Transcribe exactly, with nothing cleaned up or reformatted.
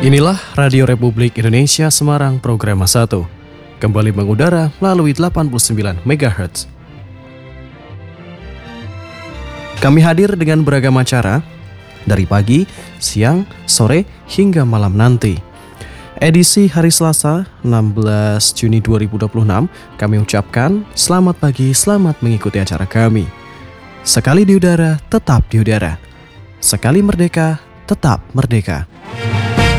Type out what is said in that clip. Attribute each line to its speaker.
Speaker 1: Inilah Radio Republik Indonesia Semarang Program satu, kembali mengudara melalui delapan puluh sembilan megahertz. Kami hadir dengan beragam acara, dari pagi, siang, sore, hingga malam nanti. Edisi hari Selasa, enam belas Juni dua ribu dua puluh enam, kami ucapkan selamat pagi, selamat mengikuti acara kami. Sekali di udara, tetap di udara. Sekali merdeka, tetap merdeka.